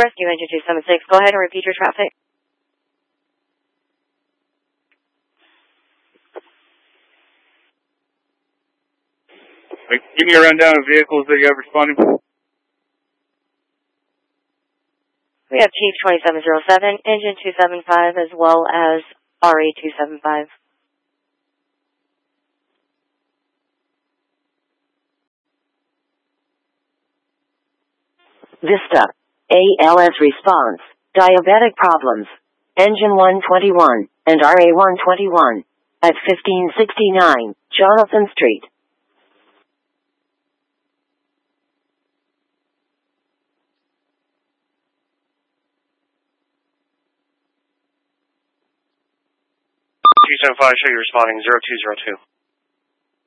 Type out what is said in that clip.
Rescue Engine 276. Go ahead and repeat your traffic. Give me a rundown of vehicles that you have responding. We have Chief 2707, Engine 275, as well as RE 275. Vista. ALS response. Diabetic problems. Engine 121 and RA 121 at 1569 Jonathan Street. Two 75, show you responding 0202.